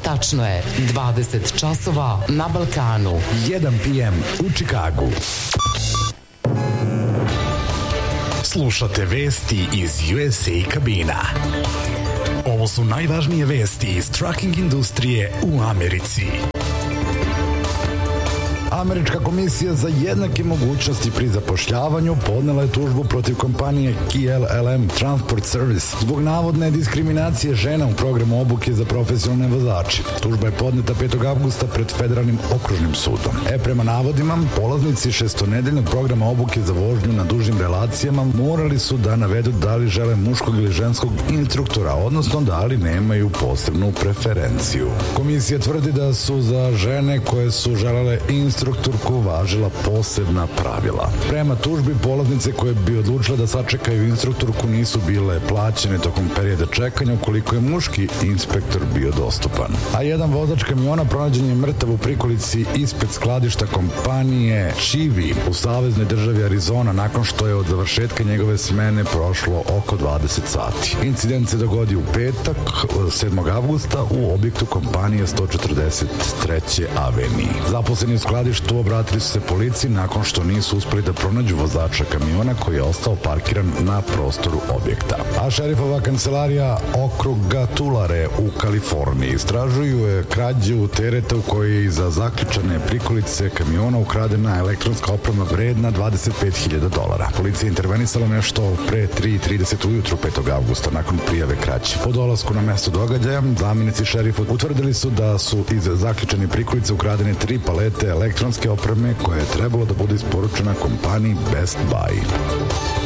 Tačno je 20 časova na Balkanu. 1 p.m. u Čikagu. Slušate vesti iz USA kabina. Ovo su najvažnije vesti iz trucking industrije u Americi. Američka komisija za jednake mogućnosti pri zapošljavanju podnela je tužbu protiv kompanije KLM Transport Service zbog navodne diskriminacije žena u programu obuke za profesionalne vozače. Tužba je podneta 5. avgusta pred Federalnim okružnim sudom. Prema navodima, polaznici šestonedeljnog programa obuke za vožnju na dužim relacijama morali su da navedu da li žele muškog ili ženskog instruktora, odnosno da li nemaju posebnu preferenciju. Komisija tvrdi da su za žene koje su želele instruktorku važila posebna pravila. Prema tužbi, polaznice koje bi odlučile da sačekaju instruktorku nisu bile plaćene tokom perioda čekanja ukoliko je muški inspektor bio dostupan. A jedan vozač kamiona pronađen je mrtav u prikolici ispred skladišta kompanije Chivi u saveznoj državi Arizona nakon što je od završetka njegove smene prošlo oko 20 sati. Incident se dogodio u petak, 7. avgusta u objektu kompanije 143. aveniji. Zaposleni u skladištu obratili su se policiji nakon što nisu uspeli da pronađu vozača kamiona koji je ostao parkiran na prostoru objekta. A šerifova kancelarija okruga Tulare u Kaliforniji istražuju krađu tereta u kojoj je iza zaključane prikolice kamiona ukradena elektronska oprema vredna $25.000. Policija je intervenisala nešto pre 3:30 ujutru 5. avgusta nakon prijave krađe. Po dolasku na mesto događaja, zamenici šerifa utvrdili su da su iz zaključane prikolice ukradene 3 palete elektronske opreme koja je trebalo da bude isporučena kompaniji Best Buy.